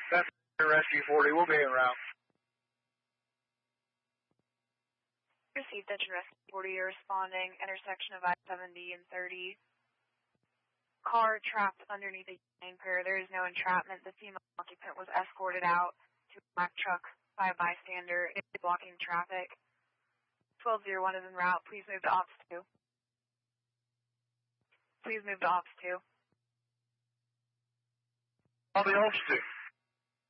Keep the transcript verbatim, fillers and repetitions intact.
That's Rescue forty. We'll be en route. Received Engine Rescue forty. You're responding. Intersection of I seventy and thirty. Car trapped underneath a anchor. There is no entrapment. The female occupant was escorted out to a black truck by a bystander. It is blocking traffic. twelve oh one is en route. Please move to Ops two. Please move to Ops two. I'll be Ops two.